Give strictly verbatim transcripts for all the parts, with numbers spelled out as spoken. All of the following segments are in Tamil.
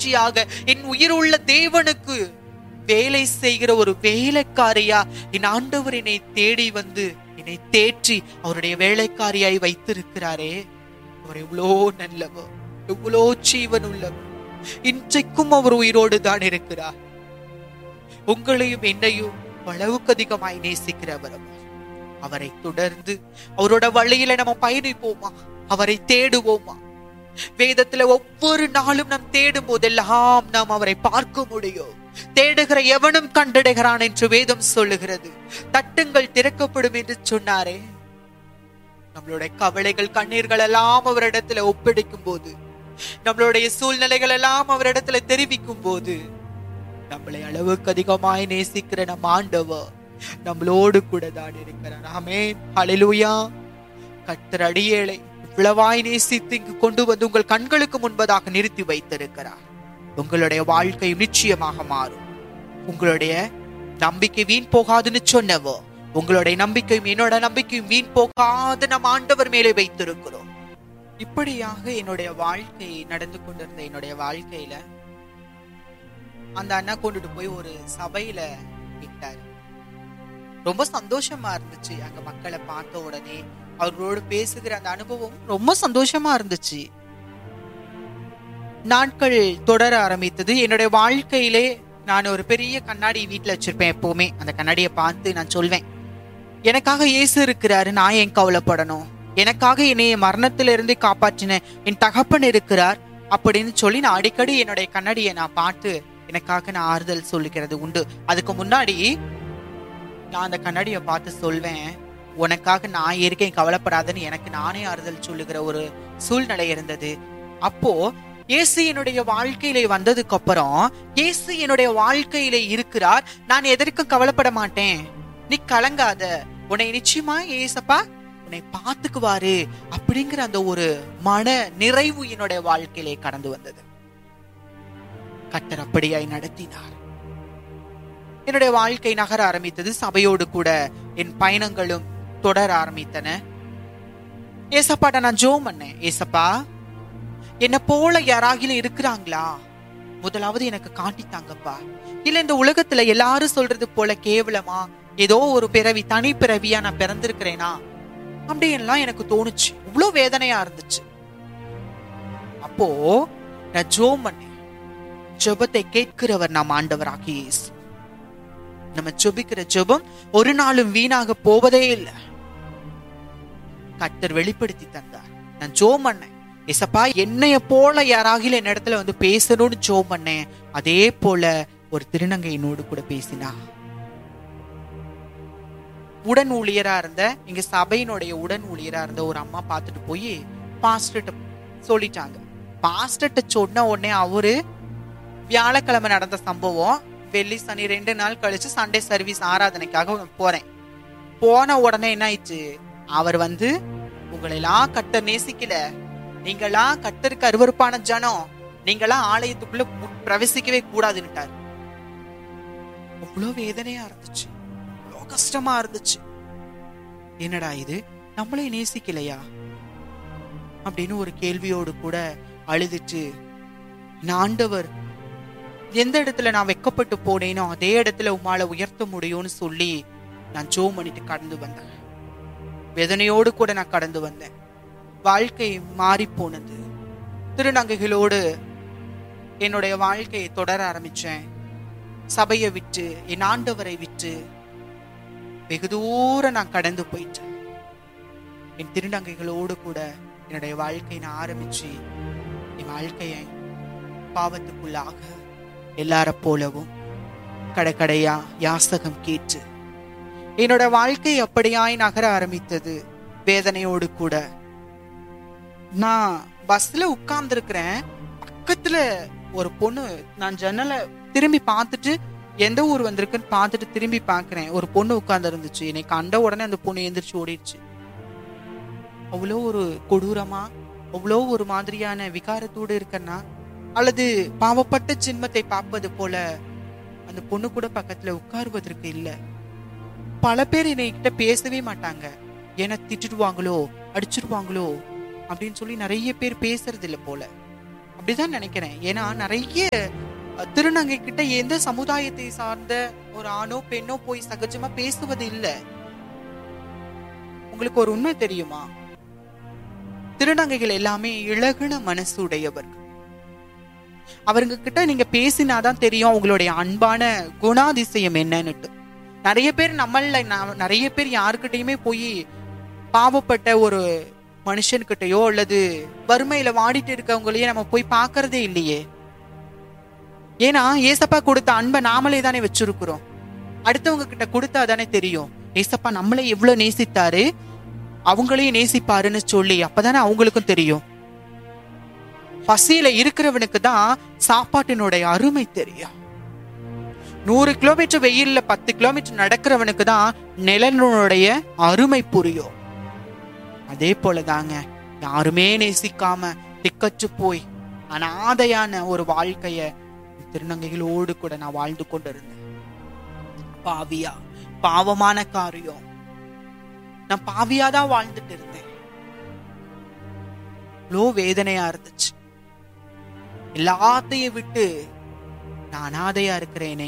சாட்சியாக என் உயிர் உள்ள தேவனுக்கு வேலை செய்கிற ஒரு வேலைக்காரியா என் ஆண்டவர் என்னை தேடி வந்து என்னை தேற்றி அவருடைய வேலைக்காரியாய் வைத்திருக்கிறாரே, அவர் எவ்வளோ நல்லவர், எவ்வளோ ஜீவன் உள்ளவர். இன்றைக்கும் அவர் உயிரோடு தான் இருக்கிறார். உங்களையும் என்னையும் அளவுக்கு அதிகமாய் நேசிக்கிறவர். அவரை தொடர்ந்து அவரோட வழியில நம்ம பயணிப்போமா? அவரை தேடுவோமா? வேதத்துல ஒவ்வொரு நாளும் நாம் தேடும் போதெல்லாம் நாம் அவரை பார்க்க முடியும். தேடுகிற எவனும் கண்டடைகிறான் என்று வேதம் சொல்லுகிறது. தட்டுங்கள் திறக்கப்படும் என்று சொன்னாரே. நம்மளுடைய கவலைகள் கண்ணீர்கள் எல்லாம் அவரிடத்துல ஒப்படைக்கும் போது, நம்மளுடைய சூழ்நிலைகள் எல்லாம் அவரிடத்துல தெரிவிக்கும் போது, நம்மளை அளவுக்கு அதிகமாய் நேசிக்கிற நம் ஆண்டவர் நம்மளோடு கூட தான் இருக்கிறார். ஆமென், ஹல்லேலூயா. கர்த்தர் அடியேளை இவ்வளவாய் நேசித்து இங்கு கொண்டு வந்து உங்கள் கண்களுக்கு முன்பதாக நிறுத்தி வைத்திருக்கிறார். உங்களுடைய வாழ்க்கை நிச்சயமாக மாறும். உங்களுடைய நம்பிக்கை வீண் போகாதுன்னு சொன்னவோ, உங்களுடைய நம்பிக்கையும் என்னோட நம்பிக்கையும் வீண் போகாது நம் ஆண்டவர் மேலே வைத்திருக்கிறோம். இப்படியாக என்னுடைய வாழ்க்கை நடந்து கொண்டிருந்த என்னுடைய வாழ்க்கையில அந்த அண்ணா கொண்டுட்டு போய் ஒரு சபையில விட்டாரு. ரொம்ப சந்தோஷமா இருந்துச்சு. அங்க மக்களை பார்த்த உடனே அவர்களோடு பேசுகிற அந்த அனுபவம் ரொம்ப சந்தோஷமா இருந்துச்சு. நாட்கள் தொடர ஆரம்பித்தது. என்னுடைய வாழ்க்கையிலே நான் ஒரு பெரிய கண்ணாடி வீட்டுல வச்சிருப்பேன். எப்பவுமே அந்த கண்ணாடியை பார்த்து நான் சொல்வேன், எனக்காக இயேசு இருக்கிறாரு, நான் ஏன் கவலைப்படணும்? எனக்காக என்னைய மரணத்திலிருந்து காப்பாற்றின என் தகப்பன் இருக்கிறார் அப்படின்னு சொல்லி நான் அடிக்கடி என்னுடைய கண்ணாடியை நான் பார்த்து எனக்காக நான் ஆறுதல் சொல்லிக்கிறது உண்டு. அதுக்கு முன்னாடி நான் அந்த கண்ணாடியை பார்த்து சொல்வேன், உனக்காக நான் இருக்கேன், கவலைப்படாதன்னு எனக்கு நானே ஆறுதல் சொல்லுகிற ஒரு சூழ்நிலை இருந்தது. அப்போ இயேசு என்னுடைய வாழ்க்கையில வந்ததுக்கு அப்புறம், இயேசு என்னுடைய வாழ்க்கையில இருக்கிறார், நான் எதற்கும் கவலைப்பட மாட்டேன், நீ கலங்காத, உன்னை நிச்சயமா ஏசப்பா உன்னை பார்த்துக்குவாரு அப்படிங்கிற அந்த ஒரு மன நிறைவு என்னுடைய வாழ்க்கையிலே கடந்து வந்தது. கர்த்தர் அப்படியாய் நடத்தினார். என்னுடைய வாழ்க்கை நகர ஆரம்பித்தது. சபையோடு கூட என் பயணங்களும் தொடர ஆரம்பித்தன. ஏசப்பாட்ட நான் ஜெபம் பண்ணேன், ஏசப்பா என்ன போல யாராகிலும் இருக்கிறாங்களா? முதலாவது எனக்கு காட்டித்தாங்கப்பா. இல்ல இந்த உலகத்துல எல்லாரும் சொல்றது போல கேவலமா ஏதோ ஒரு பிறவி, தனி பிறவியா நான் பிறந்திருக்கிறேனா அப்படின்லாம் எனக்கு தோணுச்சு. இவ்வளவு வேதனையா இருந்துச்சு. அப்போ நான் ஜெபம் பண்ணேன். ஜெபத்தை கேட்கிறவர் நாம் ஆண்டவராகிய இயேசு. நம்ம ஜெபிக்கிற ஜெபம் ஒரு நாளும் வீணாக போவதே இல்லை. கர்த்தர் வெளிப்படுத்தி தந்தார். நான் ஜெபம் பண்ணேன், ஏசப்பா என்னைய போல யாராகிலும் என் இடத்துல வந்து பேசணும்னு ஜெபம் பண்ணேன். அதே போல ஒரு திருநங்கை என்னோடு கூட பேசினா. உடன் ஊழியரா இருந்த, எங்க சபையினுடைய உடன் ஊழியரா இருந்த ஒரு அம்மா பார்த்துட்டு போய் பாஸ்டர்ட்ட சொல்லிட்டாங்க. பாஸ்டர்ட்ட சொன்ன உடனே அவரு வியாழக்கிழமை நடந்த சம்பவம், வெள்ளி சனி ரெண்டு நாள் கழிச்சு சண்டே சர்வீஸ் ஆராதனைக்காக போறேன். போன உடனே என்ன ஆயிடுச்சு, அவர் வந்து உங்களை எல்லாம் கர்த்தர் நேசிக்கல, நீங்களாம் கர்த்தருக்கு அருவருப்பான ஜனம், நீங்களாம் ஆலயத்துக்குள்ள பிரவேசிக்கவே கூடாதுன்னுட்டார். அவ்வளவு வேதனையா இருந்துச்சு, அவ்வளவு கஷ்டமா இருந்துச்சு. என்னடா இது, நம்மளே நேசிக்கலையா அப்படின்னு ஒரு கேள்வியோடு கூட அழுதுட்டு, ஆண்டவர் எந்த இடத்துல நான் வெக்கப்பட்டு போனேனோ அதே இடத்துல உம்மால உயர்த்த முடியும்னு சொல்லி நான் ஜெபம் பண்ணிட்டு கடந்து வந்தேன். வேதனையோடு கூட நான் கடந்து வந்தேன். வாழ்க்கை மாறி போனது. திருநங்கைகளோடு என்னுடைய வாழ்க்கையை தொடர ஆரம்பிச்சேன். சபையை விட்டு, என் ஆண்டவரை விட்டு வெகு தூரம் நான் கடந்து போயிட்டேன். என் திருநங்கைகளோடு கூட என்னுடைய வாழ்க்கையை நான் ஆரம்பிச்சு என் வாழ்க்கையை பாவத்துக்குள்ளாக எல்லார போலவும் கடைக்கடையா யாசகம் கேட்டு என்னோட வாழ்க்கை அப்படியாய் நகர ஆரம்பித்தது. வேதனையோடு கூட நான் பஸ்ல உட்கார்ந்து இருக்கிறேன். பக்கத்துல ஒரு பொண்ணு, நான் ஜன்னலை திரும்பி பார்த்துட்டு எந்த ஊர் வந்திருக்குன்னு பார்த்துட்டு திரும்பி பாக்குறேன், ஒரு பொண்ணு உட்கார்ந்து இருந்துச்சு. என்னை கண்ட உடனே அந்த பொண்ணு எந்திரிச்சு ஓடிடுச்சு. அவ்வளோ ஒரு கொடூரமா, அவ்வளோ ஒரு மாதிரியான விகாரத்தோடு இருக்கன்னா, அல்லது பாவப்பட்ட சின்மத்தை பார்ப்பது போல அந்த பொண்ணு கூட பக்கத்துல உட்காருவதற்கு இல்லை. பல பேர் என்னைகிட்ட பேசவே மாட்டாங்க, ஏன்னா திட்டுடுவாங்களோ அடிச்சிருவாங்களோ அப்படின்னு சொல்லி நிறைய பேர் பேசுறது இல்லை போல. அப்படிதான் நினைக்கிறேன். ஏன்னா நிறைய திருநங்கை கிட்ட எந்த சமுதாயத்தை சார்ந்த ஒரு ஆணோ பெண்ணோ போய் சகஜமா பேசுவது இல்லை. உங்களுக்கு ஒரு உண்மை தெரியுமா? திருநங்கைகள் எல்லாமே இலகுன மனசு உடையவர்கள். அவருங்க கிட்ட நீங்க பேசினாதான் தெரியும் அவங்களுடைய அன்பான குணாதிசயம் என்னன்னுட்டு. நிறைய பேர் நம்மள நிறைய பேர் யாருக்கிட்டையுமே போய் பாவப்பட்ட ஒரு மனுஷன்கிட்டயோ அல்லது வறுமையில வாடிட்டு இருக்கவங்களையே நம்ம போய் பார்க்கறதே இல்லையே. ஏன்னா ஏசப்பா கொடுத்த அன்பை நாமளே தானே வச்சிருக்கிறோம். அடுத்தவங்க கிட்ட கொடுத்தா தானே தெரியும் ஏசப்பா நம்மளை எவ்வளவு நேசித்தாரு, அவங்களையும் நேசிப்பாருன்னு சொல்லி. அப்பதானே அவங்களுக்கும் தெரியும். பசியில இருக்கிறவனுக்கு தான் சாப்பாட்டினுடைய அருமை தெரியும். நூறு கிலோமீட்டர் வெயில்ல பத்து கிலோமீட்டர் நடக்கிறவனுக்கு தான் நிலனுடைய அருமை புரியும். அதே போலதாங்க யாருமே நேசிக்காம திக்கச்சு போய் அனாதையான ஒரு வாழ்க்கைய திருநங்கைகளோடு கூட நான் வாழ்ந்து கொண்டிருந்தேன். பாவியா, பாவமான காரியம். நான் பாவியாதான் வாழ்ந்துட்டு இருந்தேன். இவ்வளோ வேதனையா இருந்துச்சு. எல்லாத்தையும் விட்டு நான் அனாதையா இருக்கிறேனே.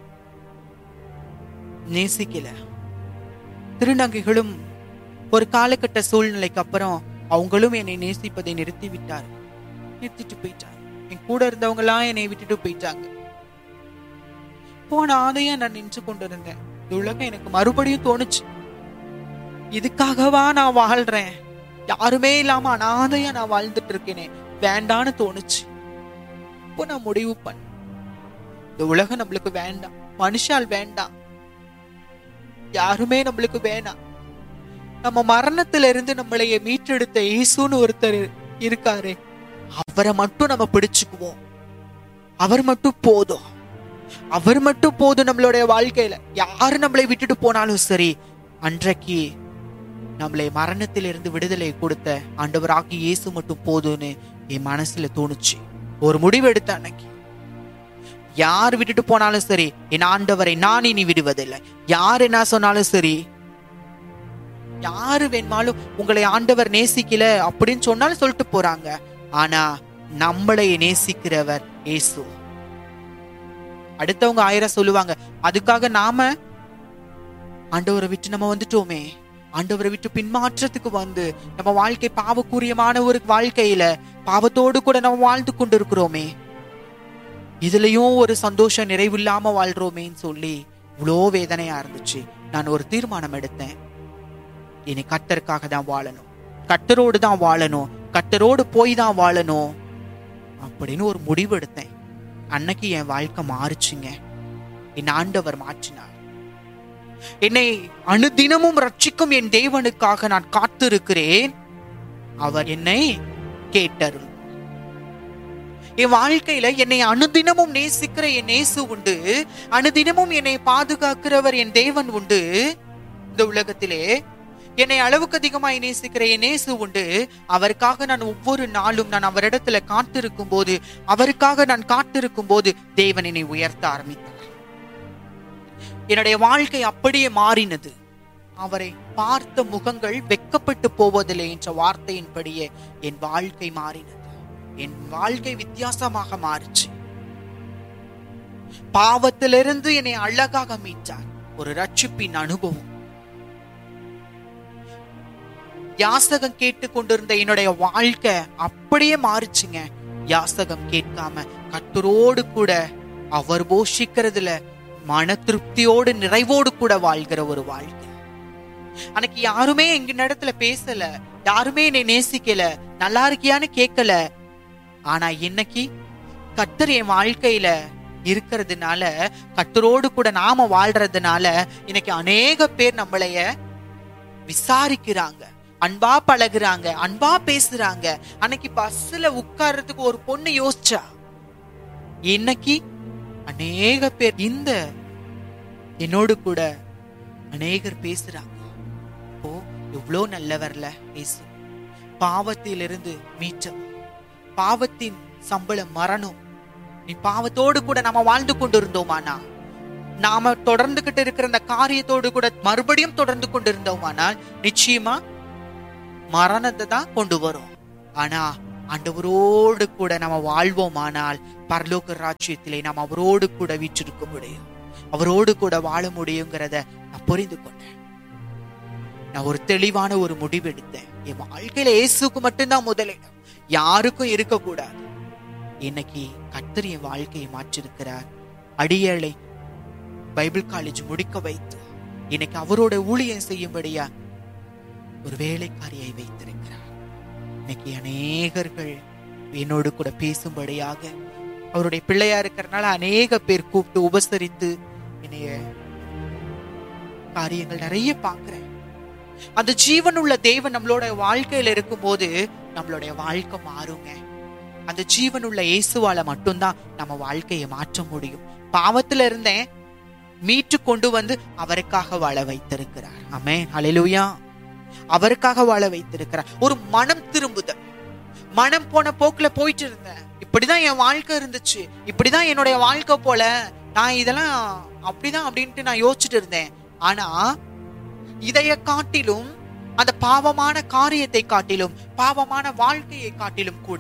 நேசிக்கல. திருநங்கைகளும் ஒரு காலகட்ட சூழ்நிலைக்கு அப்புறம் அவங்களும் என்னை நேசிப்பதை நிறுத்தி விட்டார். நிறுத்திட்டு போயிட்டாங்க. என் கூட இருந்தவங்க எல்லாம் என்னை விட்டுட்டு போயிட்டாங்க. போன ஆதையா நான் நின்று கொண்டிருந்தேன். இந்த உலகம் எனக்கு மறுபடியும் தோணுச்சு, இதுக்காகவா நான் வாழ்றேன்? யாருமே இல்லாம அனாதையா நான் வாழ்ந்துட்டு இருக்கேனே, வேண்டான்னு தோணுச்சு. இப்போ நான் முடிவு பண்ண, இந்த உலகம் நம்மளுக்கு வேண்டாம், மனுஷால் வேண்டாம், யாருமே நம்மளுக்கு வேணாம். நம்ம மரணத்துல இருந்து நம்மளைய மீட்டெடுத்த இயேசுன்னு ஒருத்தர் இருக்காரு, அவரை மட்டும் நம்ம பிடிச்சுக்குவோம். அவர் மட்டும் போதும், அவர் மட்டும் போதும் நம்மளுடைய வாழ்க்கையில. யாரு நம்மளை விட்டுட்டு போனாலும் சரி, அன்றைக்கு நம்மளை மரணத்திலிருந்து விடுதலை கொடுத்த ஆண்டவராகி இயேசு மட்டும் போதும்னு என் மனசுல தோணுச்சு. ஒரு முடிவு எடுத்த அன்னைக்கு, யார் விட்டுட்டு போனாலும் சரி, என் ஆண்டவரை நான் இனி விடுவதில்லை. யார் என்ன சொன்னாலும் சரி, யாரு வேணுமாலும் உங்களை ஆண்டவர் நேசிக்கல அப்படின்னு சொன்னாலும் சொல்லிட்டு போறாங்க. ஆனா நம்மளை நேசிக்கிறவர் இயேசு. அடுத்தவங்க ஆயிரம் சொல்லுவாங்க, அதுக்காக நாம ஆண்டவரை விட்டு நம்ம வந்துட்டோமே, ஆண்டவரை விட்டு பின்மாற்றத்துக்கு வந்து நம்ம வாழ்க்கை பாவக்கூரியமான ஒரு வாழ்க்கையில பாவத்தோடு கூட நம்ம வாழ்ந்து கொண்டு இருக்கிறோமே, இதுலயும் ஒரு சந்தோஷம் நிறைவில்லாம வாழ்றோமேன்னு சொல்லி இவ்வளோ வேதனையா இருந்துச்சு. நான் ஒரு தீர்மானம் எடுத்தேன், இனி கர்த்தருக்காக தான் வாழணும், கர்த்தரோடு தான் வாழணும், கர்த்தரோடு போய் தான் வாழணும் அப்படின்னு ஒரு முடிவு எடுத்தேன். அன்னைக்கு என் வாழ்க்கை மாறுச்சுங்க. என் ஆண்டவர் மாற்றினார். என்னை அனுதினமும் ரட்சிக்கும் என் தேவனுக்காக நான் காத்திருக்கிறேன், அவர் என்னை கேட்டருள். என் வாழ்க்கையில என்னை அனுதினமும் நேசிக்கிற என் இயேசு உண்டு, அனுதினமும் என்னை பாதுகாக்கிறவர் என் தேவன் உண்டு. இந்த உலகத்திலே என்னை அளவுக்கு அதிகமாய் நேசிக்கிற என் இயேசு உண்டு. அவருக்காக நான் ஒவ்வொரு நாளும் நான் அவரிடத்துல காத்திருக்கும் போது, அவருக்காக நான் காத்திருக்கும் போது தேவன் என்னை உயர்த்த ஆரம்பித்தார். என்னுடைய வாழ்க்கை அப்படியே மாறினது. அவரை பார்த்த முகங்கள் வெட்கப்பட்டு போவதில்லை என்ற வார்த்தையின்படியே என் வாழ்க்கை மாறினது. என் வாழ்க்கை வித்தியாசமாக மாறிச்சு. பாவத்திலிருந்து என்னை அழகாக மீட்டார். ஒரு ரட்சிப்பின் அனுபவம். யாசகம் கேட்டு கொண்டிருந்த என்னுடைய வாழ்க்கை அப்படியே மாறிச்சுங்க. யாசகம் கேட்காம கர்த்தரோடு கூட அவர் போஷிக்கிறதுல மன திருப்தியோடு நிறைவோடு கூட வாழ்கிற ஒரு வாழ்க்கை. அன்னைக்கு யாருமே எங்க இடத்துல பேசல, யாருமே என்னை நேசிக்கல, நல்லா இருக்கியான்னு கேட்கல. ஆனா இன்னைக்கு கர்த்தர் என் வாழ்க்கையில இருக்கிறதுனால, கர்த்தரோடு கூட நாம வாழ்றதுனால இன்னைக்கு அநேக பேர் நம்மளைய விசாரிக்கிறாங்க, அன்பா பழகுறாங்க, அன்பா பேசுறாங்க. அன்னைக்கு பஸ்ல உட்கார்றதுக்கு ஒரு பொண்ணு யோசிச்சா, இன்னைக்கு அநேக பேர் இந்த என்னோடு கூட அநேகர் பேசுறாங்க. ஓ, எவ்வளோ நல்லவர்ல இயேசு. பாவத்திலிருந்து மீட்டவர், பாவத்தின் சம்பளம் மரணம். நீ பாவத்தோடு கூட நாம வாழ்ந்து கொண்டு இருந்தோமானா, நாம தொடர்ந்துகிட்டு இருக்கிற அந்த காரியத்தோடு கூட மறுபடியும் தொடர்ந்து கொண்டு இருந்தோமானால் நிச்சயமா மரணத்தை தான் கொண்டு வரும். ஆனா ஆண்டவரோடு கூட நம்ம வாழ்வோமானால் பரலோக ராஜ்யத்திலே நாம் அவரோடு கூட வீற்றிருக்க முடியும், அவரோடு கூட வாழ முடியுங்கிறத நான் புரிந்து கொண்டேன். நான் ஒரு தெளிவான ஒரு முடிவு எடுத்தேன். என் வாழ்க்கையில இயேசுக்கு மட்டும்தான் முதலிடம், யாருக்கும் இருக்கக்கூடாது. இன்னைக்கு கர்த்தர் என் வாழ்க்கையை மாற்றிருக்கிறார். அடியேளை பைபிள் காலேஜ் முடிக்க வைத்து இன்னைக்கு அவரோட ஊழியம் செய்யும்படியா ஒரு வேலைக்காரியை வைத்திருக்கிறார். இன்னைக்கு அநேகர்கள் என்னோடு கூட பேசும்படியாக அவருடைய பிள்ளையா இருக்கிறனால அநேக பேர் கூப்பிட்டு உபசரித்து என்னைய காரியங்கள் நிறைய பார்க்கிறேன். அந்த ஜீவன் உள்ள தேவன் நம்மளோட வாழ்க்கையில இருக்கும் போது நம்மளுடைய வாழ்க்கை மாறுங்க. அந்த ஜீவன் உள்ள இயேசுவால மட்டும்தான் நம்ம வாழ்க்கையை மாற்ற முடியும். பாவத்துல இருந்தேன் மீட்டு கொண்டு வந்து அவருக்காக வாழ வைத்திருக்கிறார். ஆமென், ஹல்லேலூயா. அவருக்காக வாழ வைத்திருக்கிறார். ஒரு மனம் திரும்புதல். மனம் போன போக்குல போயிட்டு இருந்தேன், இப்படிதான் என் வாழ்க்கை இருந்துச்சு, இப்படிதான் என்னுடைய வாழ்க்கை போல, நான் இதெல்லாம் அப்படிதான் அப்படின்ட்டு நான் யோசிச்சுட்டு இருந்தேன். ஆனா இதைய காட்டிலும், அந்த பாவமான காரியத்தை காட்டிலும், பாவமான வாழ்க்கையை காட்டிலும் கூட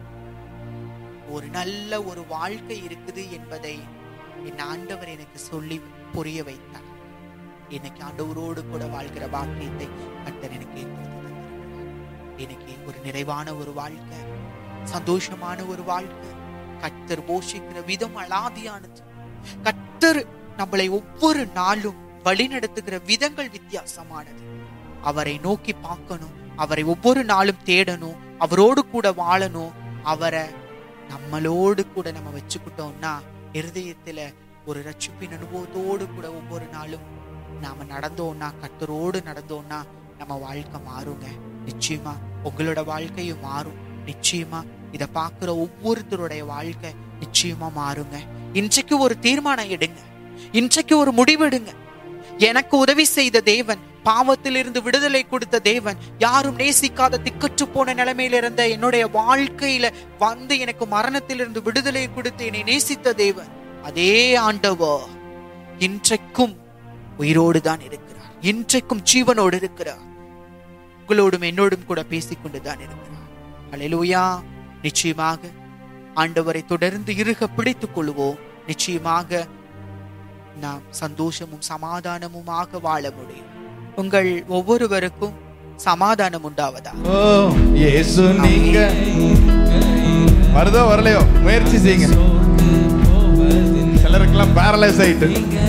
ஒரு நல்ல ஒரு வாழ்க்கை இருக்குது என்பதை என் ஆண்டவர் எனக்கு சொல்லி புரிய வைத்தார். இன்னைக்கு ஆண்டவரோடு கூட வாழ்கிற பாக்கியத்தை கர்த்தர் எனக்கு ஏற்படுத்தி. இன்னைக்கு ஒரு நிறைவான ஒரு வாழ்க்கை, சந்தோஷமான ஒரு வாழ்க்கை. கர்த்தர் போஷிக்கிற விதம் அலாதியானது. கர்த்தர் நம்மளை ஒவ்வொரு நாளும் வழி நடத்துகிற விதங்கள் வித்தியாசமானது. அவரை நோக்கி பார்க்கணும், அவரை ஒவ்வொரு நாளும் தேடணும், அவரோடு கூட வாழணும். அவரை நம்மளோடு கூட நம்ம வச்சுக்கிட்டோம்னா இருதயத்துல ஒரு ரட்சிப்பின் அனுபவத்தோடு கூட ஒவ்வொரு நாளும் நாம நடந்தோம்னா, கர்த்தரோடு நடந்தோம்னா நம்ம வாழ்க்கை மாறுங்க. நிச்சயமா உங்களோட வாழ்க்கையும் மாறும். நிச்சயமா இத பாக்குற ஒவ்வொருத்தருடைய வாழ்க்கை நிச்சயமா மாறுங்க. இன்றைக்கு ஒரு தீர்மானம் எடுங்க, இன்றைக்கு ஒரு முடிவெடுங்க. எனக்கு உதவி செய்த தேவன், பாவத்திலிருந்து விடுதலை கொடுத்த தேவன், யாரும் நேசிக்காத திக்கற்று போன நிலைமையில இருந்த என்னுடைய வாழ்க்கையில வந்து எனக்கு மரணத்திலிருந்து விடுதலை கொடுத்து என்னை நேசித்த தேவன், அதே ஆண்டவர் இன்றைக்கும் உயிரோடு தான் இருக்கிறார். இன்றைக்கும் ஜீவனோடு இருக்கிறார். உங்களோடும் என்னோடும் கூட பேசிக்கொண்டுதான் இருக்கிறார். ஹல்லேலூயா. நிச்சயமாக ஆண்டவரை தொடர்ந்து இறுக பிடித்துக் கொள்வோம். நிச்சயமாக நாம் சந்தோஷமும் சமாதானமுமாக வாழ முடியும். உங்கள் ஒவ்வொருவருக்கும் சமாதானம் உண்டாவதா? ஓ இயேசு, நீங்க வருதோ வரலையோ முயற்சி செய்யுங்க. சிலருக்கெல்லாம் பேரலைஸ் ஆயிட்டு